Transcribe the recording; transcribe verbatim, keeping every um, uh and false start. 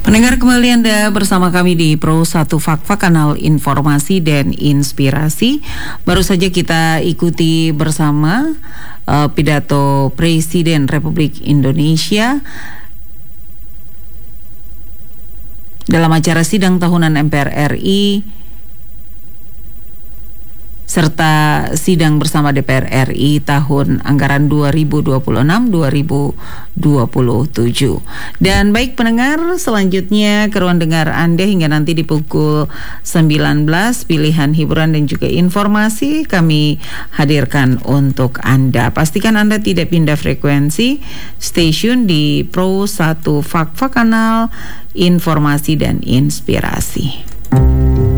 Pendengar, kembali Anda bersama kami di Pro satu Fakta, kanal informasi dan inspirasi. Baru saja kita ikuti bersama uh, pidato Presiden Republik Indonesia dalam acara sidang tahunan M P R R I serta sidang bersama D P R R I tahun anggaran dua ribu dua puluh enam dua ribu dua puluh tujuh. Dan baik pendengar, selanjutnya ke ruang dengar Anda hingga nanti di pukul sembilan belas, pilihan hiburan dan juga informasi kami hadirkan untuk Anda. Pastikan Anda tidak pindah frekuensi, stasiun di Pro satu Fakta, kanal informasi dan inspirasi.